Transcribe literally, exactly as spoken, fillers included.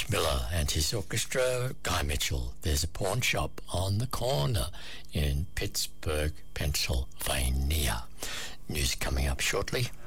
George Miller and his orchestra, Guy Mitchell. There's a pawn shop on the corner in Pittsburgh, Pennsylvania. News coming up shortly.